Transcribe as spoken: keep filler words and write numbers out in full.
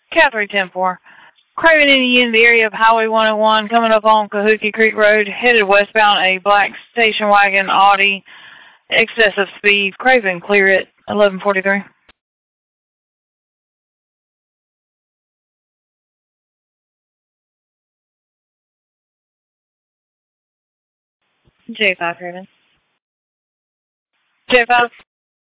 Catherine ten four. Craven Indian in the area of Highway one oh one, coming up on Cahokia Creek Road, headed westbound, a black station wagon Audi, excessive speed. Craven, clear it, eleven forty-three. J five, Craven. J five.